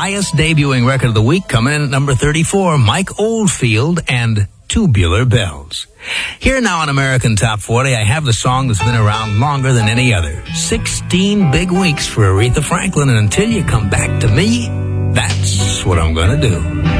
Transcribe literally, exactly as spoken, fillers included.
highest debuting record of the week, coming in at number thirty-four, Mike Oldfield and Tubular Bells. Here now on American Top forty, I have the song that's been around longer than any other. sixteen big weeks for Aretha Franklin, and until you come back to me, that's what I'm gonna do.